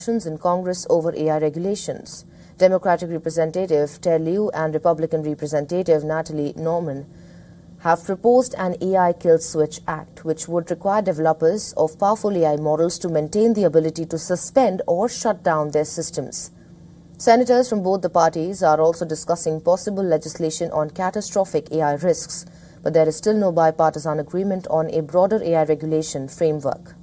in Congress over AI regulations. Democratic Representative Ted Lieu and Republican Representative Natalie Norman have proposed an AI Kill Switch Act, which would require developers of powerful AI models to maintain the ability to suspend or shut down their systems. Senators from both the parties are also discussing possible legislation on catastrophic AI risks, but there is still no bipartisan agreement on a broader AI regulation framework.